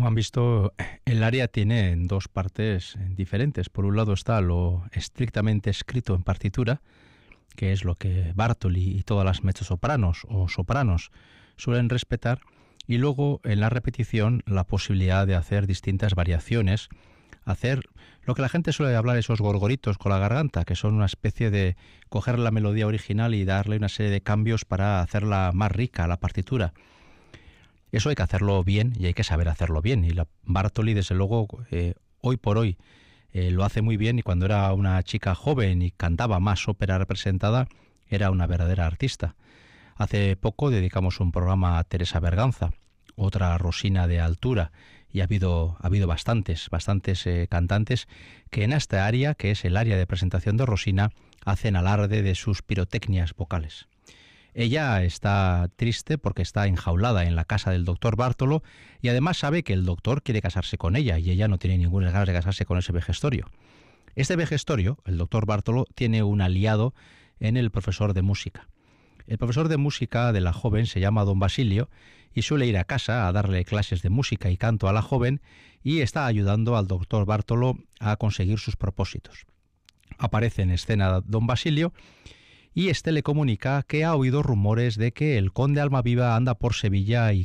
Como han visto, el área tiene dos partes diferentes. Por un lado está lo estrictamente escrito en partitura, que es lo que Bartoli y todas las mezzosopranos o sopranos suelen respetar, y luego en la repetición la posibilidad de hacer distintas variaciones, hacer lo que la gente suele hablar, esos gorgoritos con la garganta, que son una especie de coger la melodía original y darle una serie de cambios para hacerla más rica, la partitura. Eso hay que hacerlo bien y hay que saber hacerlo bien. Y la Bartoli, desde luego, hoy por hoy lo hace muy bien, y cuando era una chica joven y cantaba más ópera representada, era una verdadera artista. Hace poco dedicamos un programa a Teresa Berganza, otra Rosina de altura, y ha habido bastantes cantantes que en esta área, que es el área de presentación de Rosina, hacen alarde de sus pirotecnias vocales. Ella está triste porque está enjaulada en la casa del doctor Bartolo, y además sabe que el doctor quiere casarse con ella y ella no tiene ninguna ganas de casarse con ese vejestorio. Este vejestorio, el doctor Bartolo, tiene un aliado en el profesor de música. El profesor de música de la joven se llama don Basilio y suele ir a casa a darle clases de música y canto a la joven, y está ayudando al doctor Bartolo a conseguir sus propósitos. Aparece en escena don Basilio y este le comunica que ha oído rumores de que el conde Almaviva anda por Sevilla y